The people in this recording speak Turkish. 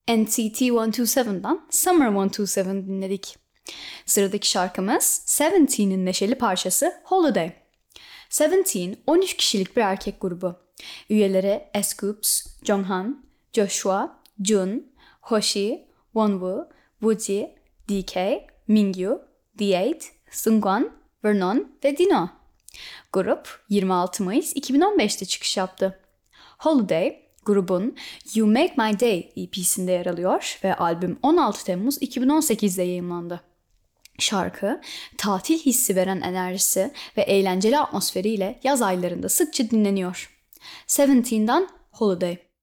NCT 127'dan Summer 127 dinledik. Sıradaki şarkımız Seventeen'in neşeli parçası Holiday. Seventeen 13 kişilik bir erkek grubu. Üyeleri S-Coups, Jonghan, Joshua, Jun, Hoshi, Wonwoo, Woozi, DK, Mingyu, D8, Seungkwan, Vernon ve Dino. Grup 26 Mayıs 2015'te çıkış yaptı. Holiday, grubun You Make My Day EP'sinde yer alıyor ve albüm 16 Temmuz 2018'de yayımlandı. Şarkı, tatil hissi veren enerjisi ve eğlenceli atmosferiyle yaz aylarında sıkça dinleniyor. Seventeen'dan Holiday.